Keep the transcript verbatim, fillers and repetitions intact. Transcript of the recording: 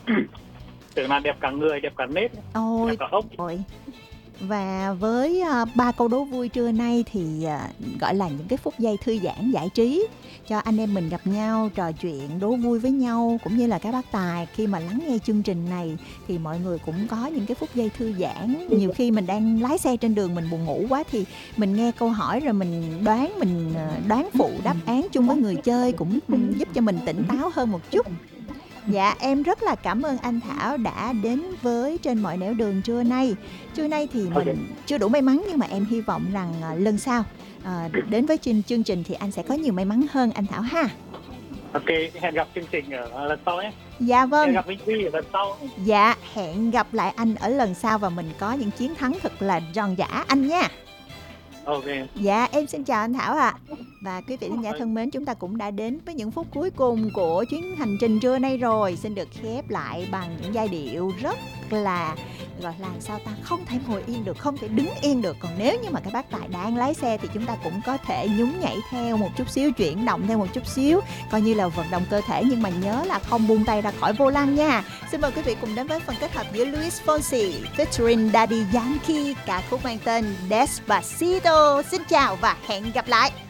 Tưởng là đẹp cả người, đẹp cả nết, đẹp Ôi cả ốc. ôi. Và với à, ba câu đố vui trưa nay thì à, gọi là những cái phút giây thư giãn giải trí cho anh em mình gặp nhau, trò chuyện, đố vui với nhau, cũng như là các bác tài khi mà lắng nghe chương trình này thì mọi người cũng có những cái phút giây thư giãn. Nhiều khi mình đang lái xe trên đường mình buồn ngủ quá thì mình nghe câu hỏi rồi mình đoán mình à, đoán phụ đáp án chung với người chơi cũng ừ, giúp cho mình tỉnh táo hơn một chút. Dạ em rất là cảm ơn anh Thảo đã đến với Trên Mọi Nẻo Đường trưa nay. Trưa nay thì Ok. mình chưa đủ may mắn nhưng mà em hy vọng rằng à, lần sau à, đến với chương, chương trình thì anh sẽ có nhiều may mắn hơn anh Thảo ha. Ok, hẹn gặp chương trình ở lần sau nhé. Dạ Hẹn vâng. gặp Vinh Quy ở lần sau. Dạ hẹn gặp lại anh ở lần sau và mình có những chiến thắng thật là giòn giã anh nha. Ok. Dạ em xin chào anh Thảo ạ. À. Và quý vị khán giả thân mến, chúng ta cũng đã đến với những phút cuối cùng của chuyến hành trình trưa nay rồi. Xin được khép lại bằng những giai điệu rất là gọi là sao ta, không thể ngồi yên được, không thể đứng yên được. Còn nếu như mà các bác Tài đang lái xe thì chúng ta cũng có thể nhún nhảy theo một chút xíu, chuyển động theo một chút xíu, coi như là vận động cơ thể, nhưng mà nhớ là không buông tay ra khỏi vô lăng nha. Xin mời quý vị cùng đến với phần kết hợp giữa Luis Fonsi featuring Daddy Yankee, ca khúc mang tên Despacito. Xin chào và hẹn gặp lại.